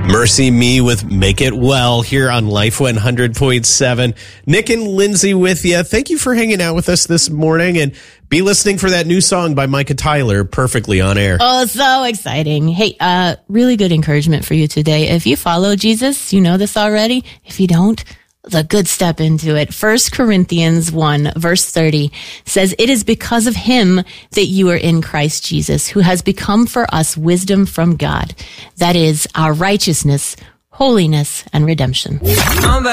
Mercy Me with Make It Well here on Life 100.7. Nick and Lindsay with you. Thank you for hanging out with us this morning, and be listening for that new song by Micah Tyler, Perfectly on Air. Oh, so exciting. Hey, really good encouragement for you today. If you follow Jesus, you know this already. If you don't, the good step into it. 1 Corinthians 1 verse 30 says, "It is because of him that you are in Christ Jesus, who has become for us wisdom from God. That is our righteousness, holiness, and redemption."